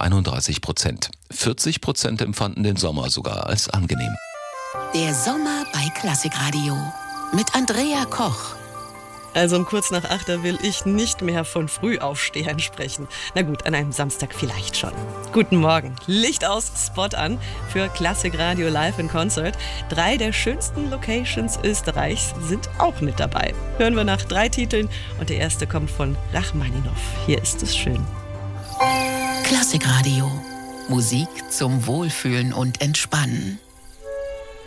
31%. 40% empfanden den Sommer sogar als angenehm. Der Sommer bei Klassikradio mit Andrea Koch. Also um kurz nach 8 will ich nicht mehr von Frühaufstehern sprechen. Na gut, an einem Samstag vielleicht schon. Guten Morgen. Licht aus, Spot an für Klassikradio Live in Concert. 3 der schönsten Locations Österreichs sind auch mit dabei. Hören wir nach 3 Titeln und der erste kommt von Rachmaninov. Hier ist es schön. Klassikradio. Musik zum Wohlfühlen und Entspannen.